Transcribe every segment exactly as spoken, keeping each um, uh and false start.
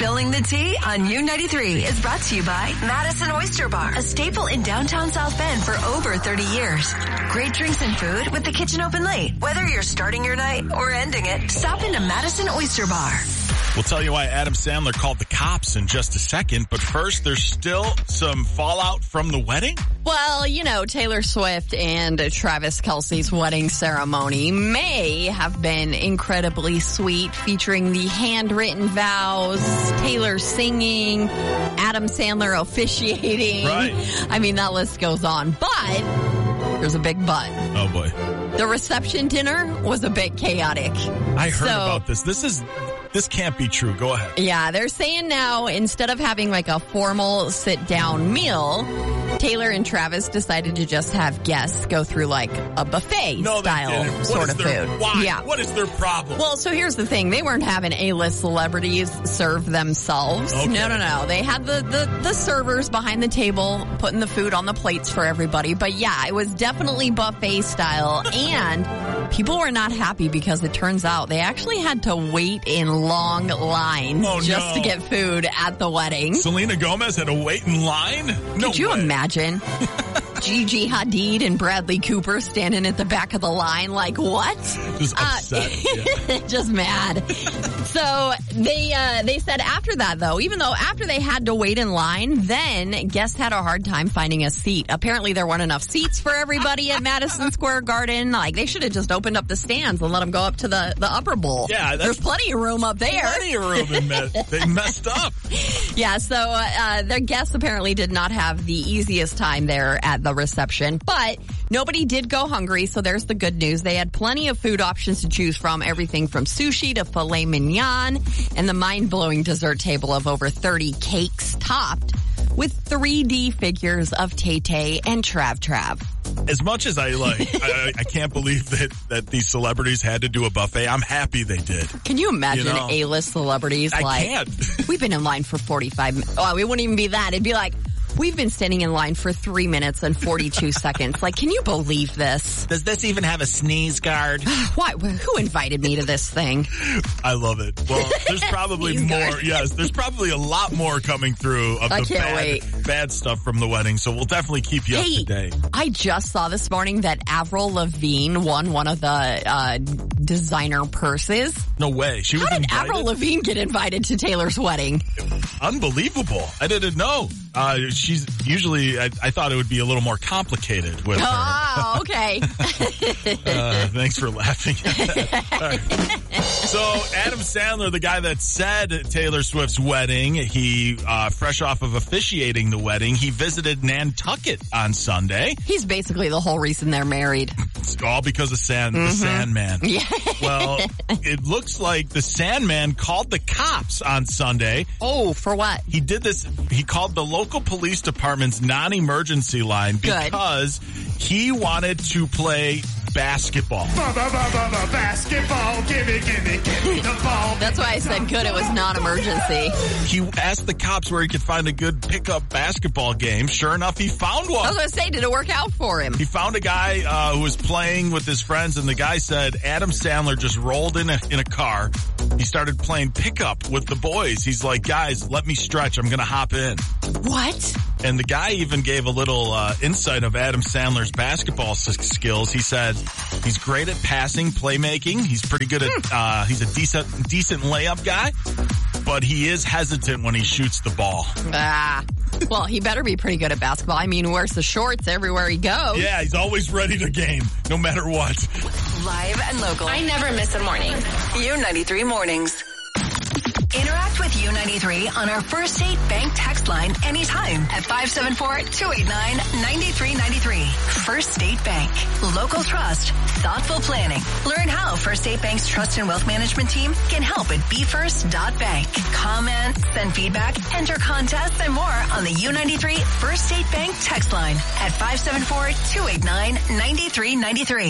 Spilling the Tea on U ninety-three is brought to you by Madison Oyster Bar, a staple in downtown South Bend for over thirty years. Great drinks and food with the kitchen open late. Whether you're starting your night or ending it, stop into Madison Oyster Bar. We'll tell you why Adam Sandler called the cops in just a second, but first, there's still some fallout from the wedding? Well, you know, Taylor Swift and Travis Kelce's wedding ceremony may have been incredibly sweet, featuring the handwritten vows, Taylor singing, Adam Sandler officiating. Right. I mean, that list goes on, but there's a big but. Oh, boy. The reception dinner was a bit chaotic. I heard so, about this. This is... This can't be true. Go ahead. Yeah, they're saying now, instead of having like a formal sit-down meal, Taylor and Travis decided to just have guests go through like a buffet no, style sort of their, food. Why? Yeah. What is their problem? Well, so here's the thing. They weren't having A-list celebrities serve themselves. Okay. No, no, no. They had the, the, the servers behind the table putting the food on the plates for everybody. But yeah, it was definitely buffet style. And people were not happy because it turns out they actually had to wait in long lines oh, just no. to get food at the wedding. Selena Gomez had to wait in line? No Could you way. imagine? Gigi Hadid and Bradley Cooper standing at the back of the line like, what? Just upset. Uh, yeah. Just mad. So they uh, they said after that, though, even though after they had to wait in line, then guests had a hard time finding a seat. Apparently there weren't enough seats for everybody at Madison Square Garden. Like, they should have just opened up the stands and let them go up to the, the upper bowl. Yeah, there's plenty of room up there. Plenty of room. In me- they messed up. Yeah, so uh, their guests apparently did not have the easiest time there at the reception, but nobody did go hungry, so there's the good news. They had plenty of food options to choose from, everything from sushi to filet mignon, and the mind-blowing dessert table of over thirty cakes topped with three D figures of Tay-Tay and Trav Trav. As much as I like, I, I can't believe that, that these celebrities had to do a buffet. I'm happy they did. Can you imagine you know, A-list celebrities? I like, can't. We've been in line for forty-five minutes. Oh, it wouldn't even be that. It'd be like, we've been standing in line for three minutes and forty-two seconds. Like, can you believe this? Does this even have a sneeze guard? Why? Who invited me to this thing? I love it. Well, there's probably more. Guard. Yes, there's probably a lot more coming through of I the can't bad, wait. bad stuff from the wedding. So we'll definitely keep you hey, up to date. I just saw this morning that Avril Lavigne won one of the uh, designer purses. No way. She How was did invited? Avril Lavigne get invited to Taylor's wedding? Unbelievable. I didn't know. Uh, she's usually, I, I thought it would be a little more complicated with her. Oh, okay. uh, thanks for laughing at that. Right. So Adam Sandler, the guy that said Taylor Swift's wedding, he, uh, fresh off of officiating the wedding, he visited Nantucket on Sunday. He's basically the whole reason they're married. It's all because of Sand, mm-hmm. the Sandman. Yeah. Well, it looks like the Sandman called the cops on Sunday. Oh, for what? He did this, he called the local police department's non-emergency line because Good. he wanted to play basketball. Basketball, gimme, gimme, gimme the ball. That's why I said good, it was non-emergency. He asked the cops where he could find a good pickup basketball game. Sure enough, he found one. I was going to say, did it work out for him? He found a guy uh, who was playing with his friends, and the guy said Adam Sandler just rolled in a, in a car. He started playing pickup with the boys. He's like, guys, let me stretch. I'm going to hop in. What? And the guy even gave a little uh, insight of Adam Sandler's basketball s- skills. He said he's great at passing, playmaking. He's pretty good at, uh, he's a decent, decent layup guy, but he is hesitant when he shoots the ball. Ah. Well, he better be pretty good at basketball. I mean, he wears the shorts everywhere he goes. Yeah, he's always ready to game, no matter what. Live and local. I never miss a morning. U ninety-three mornings. Interact with U ninety-three on our First State Bank text line anytime at five seven four, two eight nine, nine three nine three. First State Bank. Local trust. Thoughtful planning. Learn how First State Bank's trust and wealth management team can help at be first dot bank. Comment, send feedback, enter contests, and more on the U ninety-three First State Bank text line at five seven four, two eight nine, nine three nine three.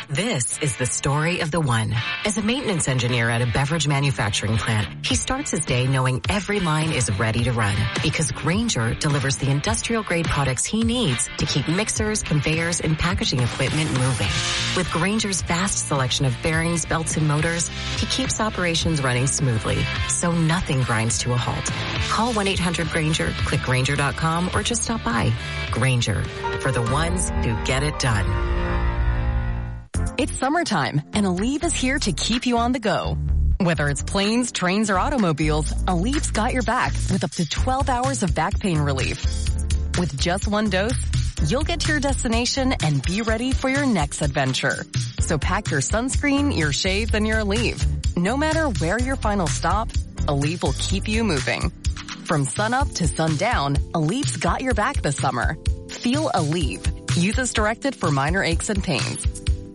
This is the story of the one. As a maintenance engineer at a beverage manufacturing plant, he starts his day knowing every line is ready to run because Grainger delivers the industrial-grade products he needs to keep mixers, conveyors, and packaging equipment moving. With Grainger's vast selection of bearings, belts, and motors, he keeps operations running smoothly, so nothing grinds to a halt. Call one eight hundred Grainger, click Grainger dot com, or just stop by. Grainger, for the ones who get it done. It's summertime, and Aleve is here to keep you on the go. Whether it's planes, trains, or automobiles, Aleve's got your back with up to twelve hours of back pain relief. With just one dose, you'll get to your destination and be ready for your next adventure. So pack your sunscreen, your shades, and your Aleve. No matter where your final stop, Aleve will keep you moving. From sunup to sundown, Aleve's got your back this summer. Feel Aleve. Use as directed for minor aches and pains.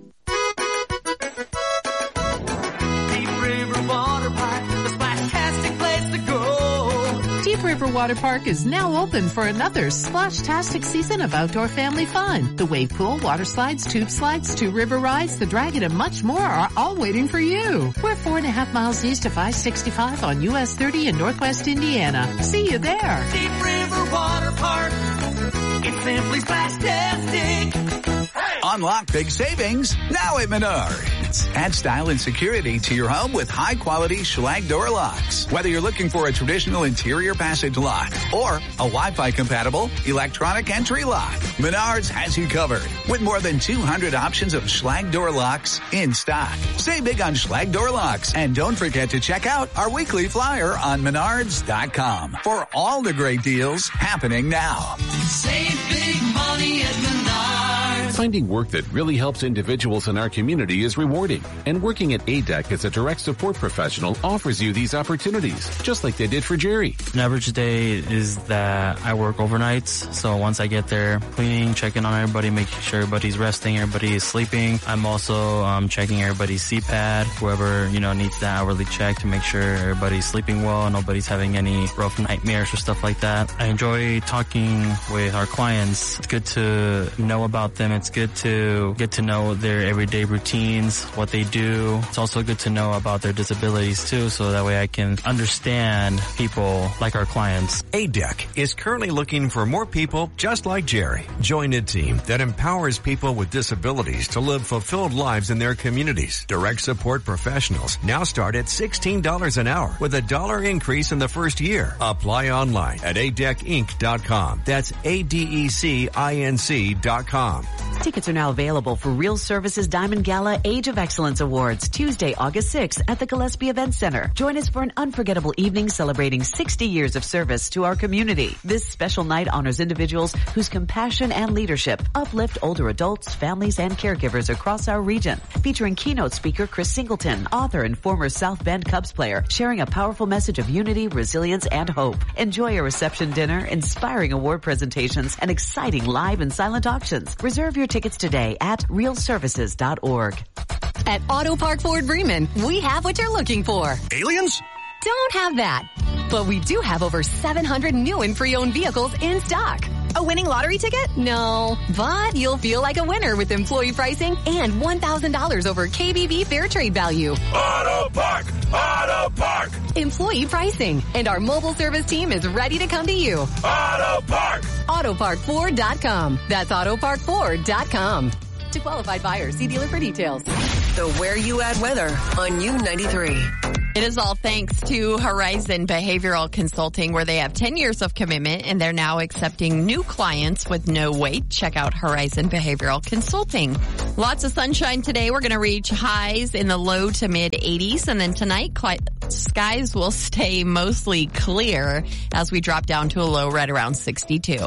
Deep River Water Park is now open for another splash-tastic season of outdoor family fun. The wave pool, water slides, tube slides, two river rides, the dragon, and much more are all waiting for you. We're four and a half miles east of I sixty-five on U S thirty in Northwest Indiana. See you there. Deep River Water Park. It's simply splash-tastic. Hey! Unlock big savings now at Menards. Add style and security to your home with high-quality Schlage door locks. Whether you're looking for a traditional interior passage lock or a Wi-Fi compatible electronic entry lock, Menards has you covered with more than two hundred options of Schlage door locks in stock. Save big on Schlage door locks, and don't forget to check out our weekly flyer on menards dot com for all the great deals happening now. Save big money at Menards. Finding work that really helps individuals in our community is rewarding, and working at A D E C as a direct support professional offers you these opportunities, just like they did for Jerry. An average day is that I work overnights, so once I get there, cleaning, checking on everybody, making sure everybody's resting, everybody is sleeping. I'm also um, checking everybody's C PAD, whoever, you know, needs that hourly check to make sure everybody's sleeping well, nobody's having any rough nightmares or stuff like that. I enjoy talking with our clients. It's good to know about them. It's good to get to know their everyday routines, what they do. It's also good to know about their disabilities too, so that way I can understand people like our clients. A D E C is currently looking for more people just like Jerry. Join a team that empowers people with disabilities to live fulfilled lives in their communities. Direct support professionals now start at sixteen dollars an hour with a dollar increase in the first year. Apply online at A D E C inc dot com. That's A D E C I N C dot com. Tickets are now available for Real Services Diamond Gala Age of Excellence Awards, Tuesday, August sixth at the Gillespie Event Center. Join us for an unforgettable evening celebrating sixty years of service to our community. This special night honors individuals whose compassion and leadership uplift older adults, families, and caregivers across our region. Featuring keynote speaker Chris Singleton, author and former South Bend Cubs player, sharing a powerful message of unity, resilience, and hope. Enjoy a reception dinner, inspiring award presentations, and exciting live and silent auctions. Reserve your tickets today at real services dot org. At Auto Park Ford Bremen, we have what you're looking for. Aliens? Don't have that. But we do have over seven hundred new and pre-owned vehicles in stock. A winning lottery ticket? No. But you'll feel like a winner with employee pricing and one thousand dollars over K B B Fair Trade Value. Auto Park! Auto Park! Employee pricing. And our mobile service team is ready to come to you. Auto Park! auto park ford dot com. That's auto park ford dot com. To qualified buyers, see dealer for details. The Where You At weather on U ninety-three. It is all thanks to Horizon Behavioral Consulting, where they have ten years of commitment and they're now accepting new clients with no wait. Check out Horizon Behavioral Consulting. Lots of sunshine today. We're going to reach highs in the low to mid eighties. And then tonight, cli- skies will stay mostly clear as we drop down to a low right around sixty-two.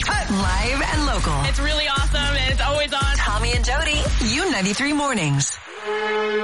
Live and local. It's really awesome and it's always on. Tommy and Jody, U ninety-three Mornings.